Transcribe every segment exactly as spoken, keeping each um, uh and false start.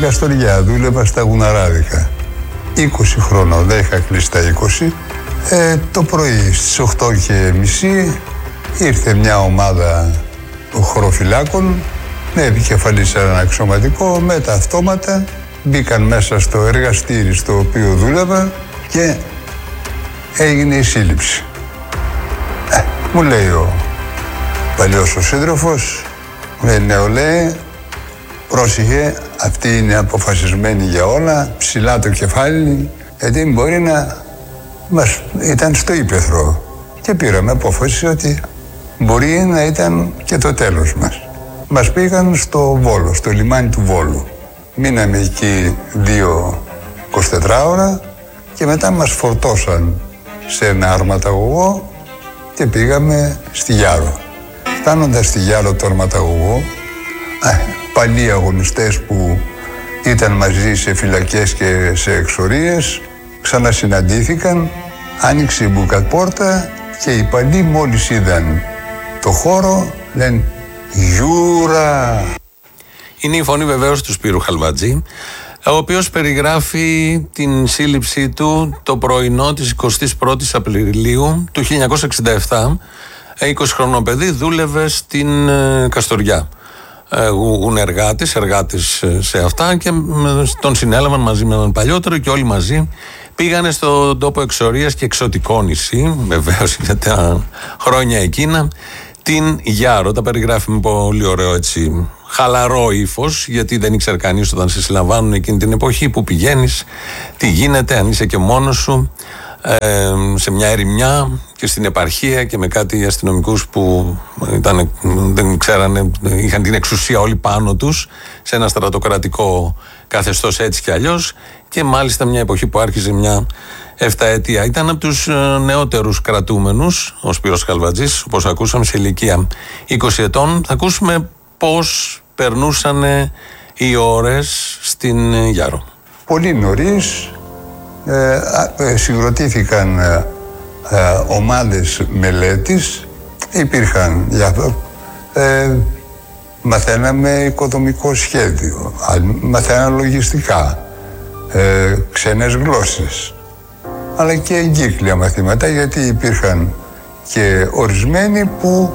Καστοριά, δούλευα στα Γουναράδικα. είκοσι χρονών, δεν είχα κλείσει τα είκοσι. Ε, το πρωί στις οκτώ και μισή ήρθε μια ομάδα χωροφυλάκων, με επικεφαλής έναν αξιωματικό, με τα αυτόματα, μπήκαν μέσα στο εργαστήρι στο οποίο δούλευα και έγινε η σύλληψη. Ε, μου λέει ο παλιός ο σύντροφος, με νεολαία, πρόσεχε, αυτή είναι αποφασισμένη για όλα, ψηλά το κεφάλι, γιατί μπορεί να μας ήταν στο ύπαιθρο. Και πήραμε απόφαση ότι μπορεί να ήταν και το τέλος μας. Μας πήγαν στο Βόλο, στο λιμάνι του Βόλου. Μείναμε εκεί δύο εικοσιτετράωρα και μετά μας φορτώσαν σε ένα αρματαγωγό και πήγαμε στη Γιάρο. Φτάνοντας στη Γιάρο το αρματαγωγό, παλιοί αγωνιστές που ήταν μαζί σε φυλακές και σε εξορίες ξανασυναντήθηκαν, άνοιξε η μπουκατπόρτα και οι παλιοί μόλις είδαν το χώρο λένε «Γιούρα». Είναι η φωνή βεβαίως του Σπύρου Χαλβατζή, ο οποίος περιγράφει την σύλληψή του το πρωινό της εικοστής πρώτης Απριλίου του χίλια εννιακόσια εξήντα επτά. είκοσι χρονών παιδί, δούλευε στην Καστοριά. Γουνεργάτης, εργάτης σε αυτά, και τον συνέλαβαν μαζί με έναν παλιότερο και όλοι μαζί πήγανε στον τόπο εξορίας και εξωτικό νησί, βεβαίως για τα χρόνια εκείνα, την Γιάρο. Τα περιγράφει με πολύ ωραίο έτσι χαλαρό ύφος, γιατί δεν ήξερε κανείς όταν σε συλλαμβάνουν εκείνη την εποχή που πηγαίνεις, τι γίνεται, αν είσαι και μόνος σου, ε, σε μια ερημιά και στην επαρχία και με κάτι αστυνομικούς που ήταν, δεν ξέρανε, είχαν την εξουσία όλοι πάνω τους, σε ένα στρατοκρατικό καθεστώς έτσι κι αλλιώς, και μάλιστα μια εποχή που άρχιζε μια εφταετία. Ήταν από τους νεότερους κρατούμενους ο Σπύρος Χαλβατζής, όπως ακούσαμε, σε ηλικία είκοσι ετών. Θα ακούσουμε πώς περνούσαν οι ώρες στην Γιάρο. Πολύ νωρίς ε, ε, συγκροτήθηκαν ε, ε, ομάδες μελέτης, υπήρχαν για ε, μαθαίναμε οικοδομικό σχέδιο, μαθαίναμε λογιστικά, ε, ξένες γλώσσες, αλλά και εγκύκλια μαθήματα, γιατί υπήρχαν και ορισμένοι που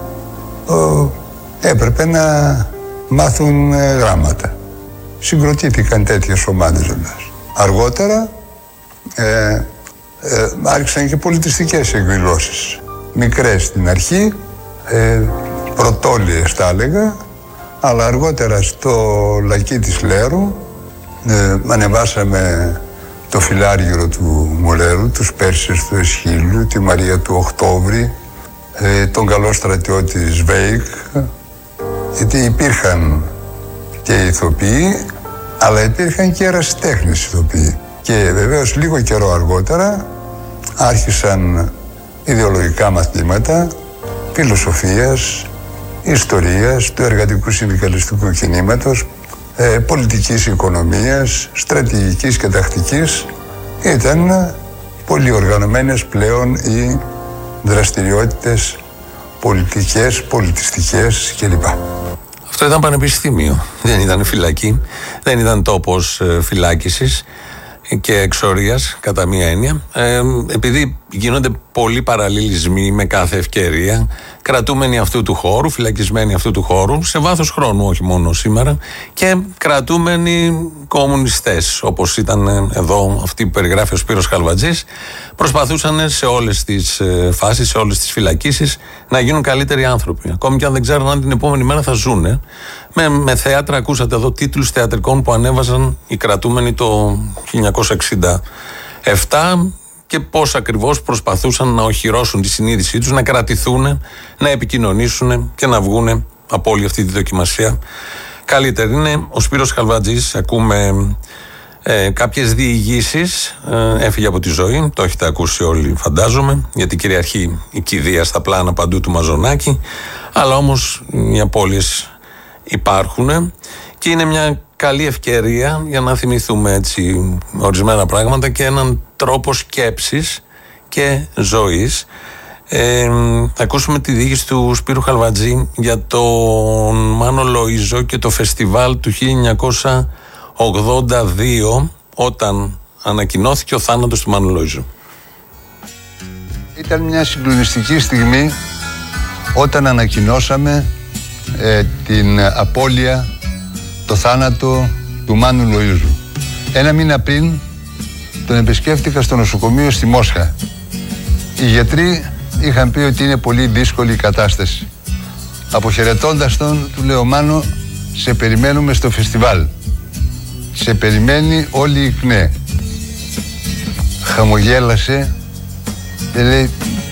ε, έπρεπε να μάθουν ε, γράμματα. Συγκροτήθηκαν τέτοιες ομάδες μας. Αργότερα ε, ε, άρχισαν και πολιτιστικές εκδηλώσεις. Μικρές στην αρχή, ε, πρωτόλιες τα έλεγα, αλλά αργότερα στο Λακκί της Λέρου ε, ανεβάσαμε το φιλάργυρο του Μολέρου, τους Πέρσες του Εσχύλου, τη Μαρία του Οκτώβρη, ε, τον καλό στρατιώτη Σβέικ, γιατί υπήρχαν και ηθοποιοί, αλλά υπήρχαν και ερασιτέχνες ηθοποιοί. Και βεβαίως λίγο καιρό αργότερα άρχισαν ιδεολογικά μαθήματα φιλοσοφίας, ιστορίας, του εργατικού συνδικαλιστικού κινήματος, ε, πολιτικής οικονομίας, στρατηγικής και τακτικής. Ήταν πολύ οργανωμένες πλέον οι δραστηριότητες πολιτικές, πολιτιστικές κλπ. Αυτό ήταν πανεπιστήμιο, δεν ήταν φυλακή, δεν ήταν τόπος ε, φυλάκισης και εξορίας κατά μία έννοια. Ε, επειδή γίνονται πολλοί παραλληλισμοί με κάθε ευκαιρία, κρατούμενοι αυτού του χώρου, φυλακισμένοι αυτού του χώρου, σε βάθος χρόνου, όχι μόνο σήμερα, και κρατούμενοι κομμουνιστές, όπως ήταν εδώ αυτοί που περιγράφει ο Σπύρος Χαλβατζής, προσπαθούσαν σε όλες τις φάσεις, σε όλες τις φυλακίσεις να γίνουν καλύτεροι άνθρωποι. Ακόμη και αν δεν ξέρουν αν την επόμενη μέρα θα ζούνε. Με, με θέατρα, ακούσατε εδώ τίτλους θεατρικών που ανέβαζαν οι κρατούμενοι το χίλια εννιακόσια εξήντα επτά και πώς ακριβώς προσπαθούσαν να οχυρώσουν τη συνείδησή τους, να κρατηθούν, να επικοινωνήσουν και να βγουν από όλη αυτή τη δοκιμασία καλύτερη. Είναι ο Σπύρος Χαλβατζής, ακούμε ε, κάποιες διηγήσεις, ε, έφυγε από τη ζωή, το έχετε ακούσει όλοι φαντάζομαι, γιατί κυριαρχεί η κηδεία στα πλάνα παντού του Μαζονάκη, αλλά όμως οι απώλειες υπάρχουν και είναι μια καλή ευκαιρία για να θυμηθούμε έτσι ορισμένα πράγματα και έναν τρόπο σκέψης και ζωής. Ε, θα ακούσουμε τη διοίκηση του Σπύρου Χαλβατζή για τον Μάνο Λοΐζο και το φεστιβάλ του χίλια εννιακόσια ογδόντα δύο, όταν ανακοινώθηκε ο θάνατος του Μάνου Λοΐζου. Ήταν μια συγκλονιστική στιγμή όταν ανακοινώσαμε ε, την απώλεια, το θάνατο του Μάνου Λοΐζου. Ένα μήνα πριν τον επισκέφτηκα στο νοσοκομείο στη Μόσχα. Οι γιατροί είχαν πει ότι είναι πολύ δύσκολη η κατάσταση. Αποχαιρετώντας τον, του λέω: Μάνο, σε περιμένουμε στο φεστιβάλ. Σε περιμένει όλη η ΚΝΕ. Χαμογέλασε και λέει: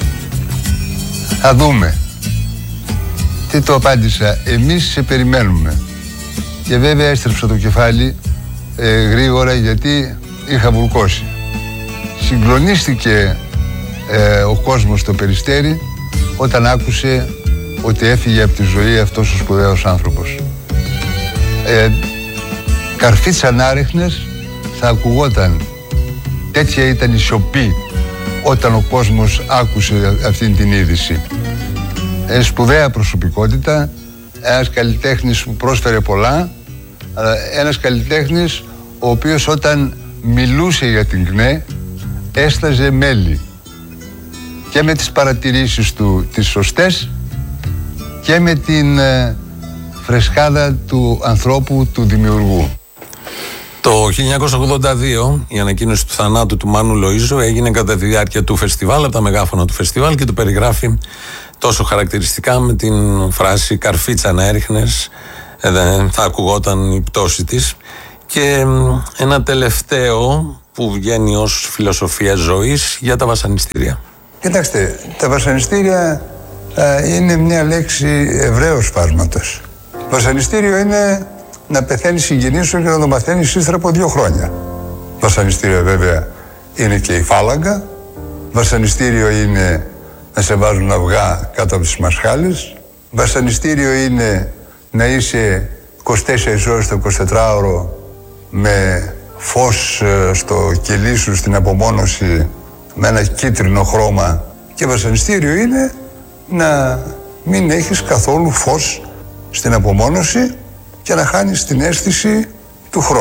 θα δούμε. Τι το απάντησα: εμείς σε περιμένουμε. Και βέβαια έστρεψα το κεφάλι ε, γρήγορα, γιατί είχα βουρκώσει. Συγκλονίστηκε ε, ο κόσμος στο Περιστέρι όταν άκουσε ότι έφυγε από τη ζωή αυτός ο σπουδαίος άνθρωπος. Ε, καρφίτσα να ρίχνες, θα ακουγόταν. Τέτοια ήταν η σιωπή όταν ο κόσμος άκουσε αυτήν την είδηση. Ε, σπουδαία προσωπικότητα, ένας καλλιτέχνης που πρόσφερε πολλά, ένας καλλιτέχνης ο οποίος όταν μιλούσε για την ΚΝΕ έσταζε μέλη, και με τις παρατηρήσεις του τις σωστές και με την ε, φρεσκάδα του ανθρώπου, του δημιουργού. Το χίλια εννιακόσια ογδόντα δύο η ανακοίνωση του θανάτου του Μάνου Λοΐζου έγινε κατά τη διάρκεια του φεστιβάλ, από τα μεγάφωνα του φεστιβάλ, και το περιγράφει τόσο χαρακτηριστικά με την φράση «καρφίτσα να έριχνες, ε, θα ακουγόταν η πτώση της». Και ένα τελευταίο που βγαίνει ως φιλοσοφία ζωής για τα βασανιστήρια. Κοιτάξτε, τα βασανιστήρια α, είναι μια λέξη ευραίος φάσματος. Βασανιστήριο είναι να πεθαίνει συγγενής σου και να το μαθαίνεις ύστερα από δύο χρόνια. Βασανιστήριο βέβαια είναι και η φάλαγγα. Βασανιστήριο είναι να σε βάζουν αυγά κάτω από τις μασχάλες. Βασανιστήριο είναι να είσαι είκοσι τέσσερις ώρες το εικοσιτετράωρο με φως στο κελί σου, στην απομόνωση, με ένα κίτρινο χρώμα. Και βασανιστήριο είναι να μην έχεις καθόλου φως στην απομόνωση και να χάνεις την αίσθηση του χρόνου.